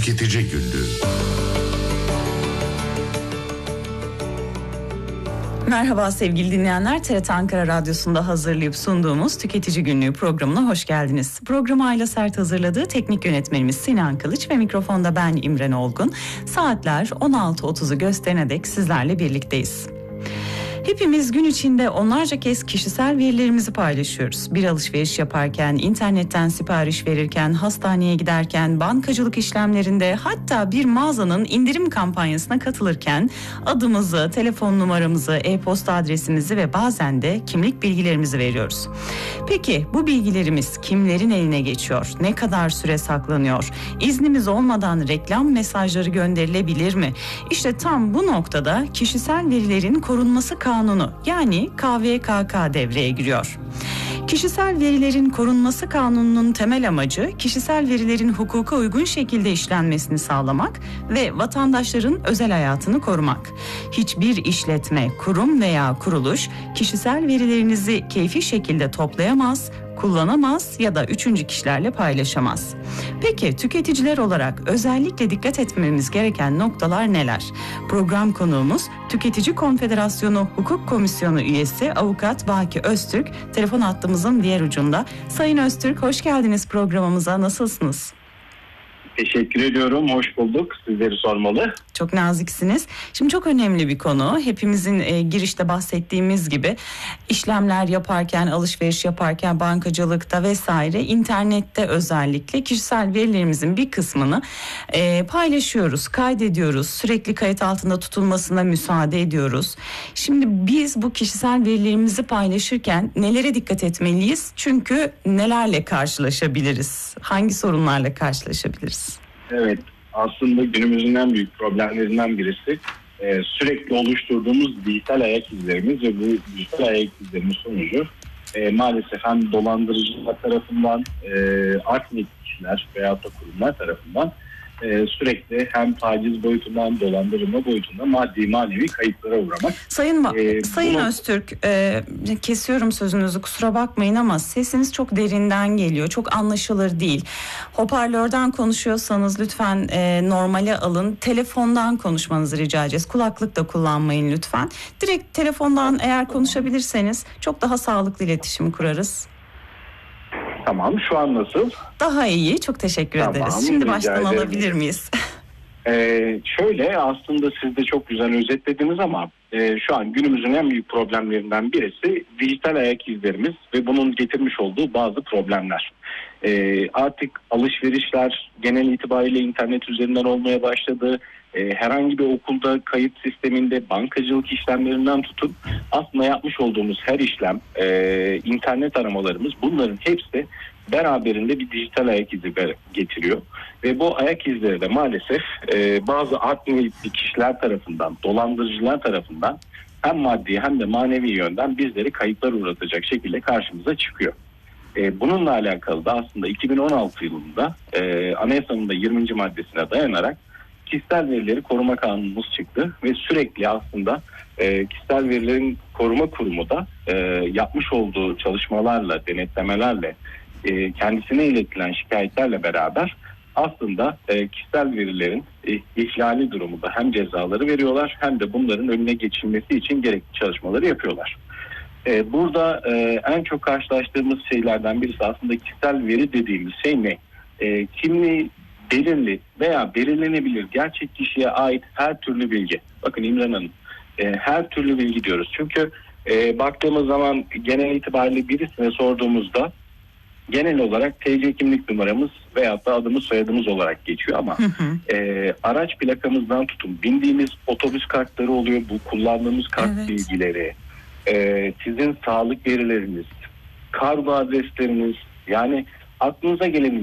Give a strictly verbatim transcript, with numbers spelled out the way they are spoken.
Tüketici Günlüğü. Merhaba sevgili dinleyenler, T R T Ankara Radyosu'nda hazırlayıp sunduğumuz Tüketici Günlüğü programına hoş geldiniz. Programı Ayla Sert hazırladığı teknik yönetmenimiz Sinan Kılıç ve mikrofonda ben İmren Olgun. Saatler on altı otuzu gösterene dek sizlerle birlikteyiz. Hepimiz gün içinde onlarca kez kişisel verilerimizi paylaşıyoruz. Bir alışveriş yaparken, internetten sipariş verirken, hastaneye giderken, bankacılık işlemlerinde, hatta bir mağazanın indirim kampanyasına katılırken adımızı, telefon numaramızı, e-posta adresimizi ve bazen de kimlik bilgilerimizi veriyoruz. Peki bu bilgilerimiz kimlerin eline geçiyor? Ne kadar süre saklanıyor? İznimiz olmadan reklam mesajları gönderilebilir mi? İşte tam bu noktada kişisel verilerin korunması Kanunu yani K V K K devreye giriyor. Kişisel verilerin korunması kanununun temel amacı kişisel verilerin hukuka uygun şekilde işlenmesini sağlamak ve vatandaşların özel hayatını korumak. Hiçbir işletme, kurum veya kuruluş kişisel verilerinizi keyfi şekilde toplayamaz, kullanamaz ya da üçüncü kişilerle paylaşamaz. Peki tüketiciler olarak özellikle dikkat etmemiz gereken noktalar neler? Program konuğumuz Tüketici Konfederasyonu Hukuk Komisyonu üyesi Avukat Baki Öztürk, telefon hattımızın diğer ucunda. Sayın Öztürk, hoş geldiniz programımıza. Nasılsınız? Teşekkür ediyorum. Hoş bulduk. Sizleri sormalı. Çok naziksiniz. Şimdi çok önemli bir konu. Hepimizin e, girişte bahsettiğimiz gibi işlemler yaparken, alışveriş yaparken, bankacılıkta vesaire, internette özellikle kişisel verilerimizin bir kısmını e, paylaşıyoruz, kaydediyoruz. Sürekli kayıt altında tutulmasına müsaade ediyoruz. Şimdi biz bu kişisel verilerimizi paylaşırken nelere dikkat etmeliyiz? Çünkü nelerle karşılaşabiliriz? Hangi sorunlarla karşılaşabiliriz? Evet, aslında günümüzün en büyük problemlerinden birisi e, sürekli oluşturduğumuz dijital ayak izlerimiz ve bu dijital ayak izlerimiz sonucu e, maalesef hem dolandırıcılar tarafından, e, art niyetli kişiler veyahut da kurumlar tarafından e, sürekli hem taciz boyutundan, dolandırılma boyutundan maddi manevi kayıplara uğramak. Sayın ba- Ee, Sayın bunu... Öztürk, e, kesiyorum sözünüzü, kusura bakmayın ama sesiniz çok derinden geliyor, çok anlaşılır değil. Hoparlörden konuşuyorsanız lütfen e, normale alın, telefondan konuşmanızı rica edeceğiz. Kulaklık da kullanmayın lütfen. Direkt telefondan eğer konuşabilirseniz çok daha sağlıklı iletişim kurarız. Tamam, şu an nasıl? Daha iyi, çok teşekkür Tamam, ederiz. Şimdi baştan ederim. alabilir miyiz? Ee, şöyle aslında siz de çok güzel özetlediniz ama e, şu an günümüzün en büyük problemlerinden birisi dijital ayak izlerimiz ve bunun getirmiş olduğu bazı problemler. Ee, artık alışverişler genel itibariyle internet üzerinden olmaya başladı. Ee, herhangi bir okulda kayıt sisteminde bankacılık işlemlerinden tutun aslında yapmış olduğumuz her işlem, e, internet aramalarımız, bunların hepsi beraberinde bir dijital ayak izi getiriyor. Ve bu ayak izleri de maalesef e, bazı art niyetli kişiler tarafından, dolandırıcılar tarafından hem maddi hem de manevi yönden bizleri kayıplar uğratacak şekilde karşımıza çıkıyor. E, bununla alakalı da aslında iki bin on altı yılında e, anayasanın da yirminci maddesine dayanarak kişisel verileri koruma kanunumuz çıktı ve sürekli aslında e, kişisel verilerin koruma kurumu da e, yapmış olduğu çalışmalarla, denetlemelerle, e, kendisine iletilen şikayetlerle beraber aslında e, kişisel verilerin e, ihlali durumunda hem cezaları veriyorlar hem de bunların önüne geçilmesi için gerekli çalışmaları yapıyorlar. E, burada e, en çok karşılaştığımız şeylerden birisi aslında kişisel veri dediğimiz şey ne? E, kimliği belirli veya belirlenebilir gerçek kişiye ait her türlü bilgi. Bakın İmran Hanım, e, her türlü bilgi diyoruz. Çünkü e, baktığımız zaman genel itibariyle birisine sorduğumuzda genel olarak T C kimlik numaramız veyahut da adımız soyadımız olarak geçiyor ama hı hı. E, araç plakamızdan tutun bindiğimiz otobüs kartları oluyor, bu kullandığımız kart evet. bilgileri, e, sizin sağlık verileriniz, kargo adresleriniz, yani aklınıza gelen